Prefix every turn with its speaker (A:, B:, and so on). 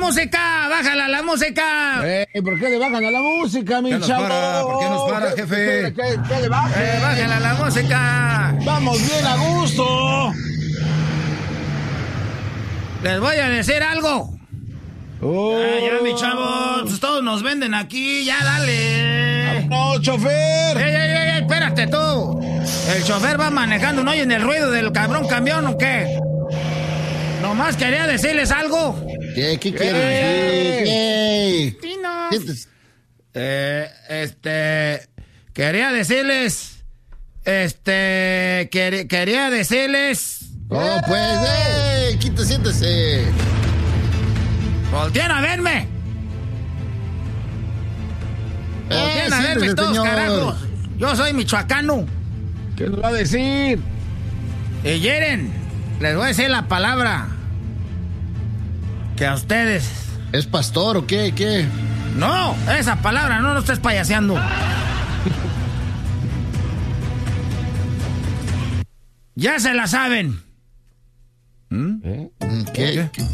A: música! ¡Bájala la música!
B: ¿Por qué le bajan a la música, mi chavo?
C: ¿Por qué nos para, jefe?
B: ¿Qué le bajan?
A: ¡Bájala la música!
B: ¡Vamos bien a gusto!
A: Les voy a decir algo. Ya, mi chavo, pues todos nos venden aquí, ya dale.
B: ¡No, chofer!
A: ¡Ey, espérate tú! ¿El chofer va manejando, no oyes el ruido del cabrón camión o qué? Nomás quería decirles algo.
C: ¿Qué quieres decir?
A: Dinos. Quería decirles... quería decirles...
C: Oh, pues, siéntese.
A: Volteen a verme. Volteen a verme todos,
C: señor.
A: carajos. Yo soy michoacano.
B: ¿Qué nos va a decir?
A: Y Yeren, les voy a decir la palabra. Que a ustedes...
C: ¿Es pastor o qué?
A: No, esa palabra no estés payaseando. Ya se la saben.
C: ¿Qué?